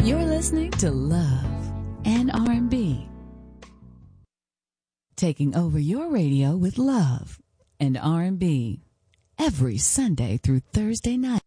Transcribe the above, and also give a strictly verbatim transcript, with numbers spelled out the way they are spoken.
You're listening to Love and R and B. Taking over your radio with love and R and B every Sunday through Thursday night.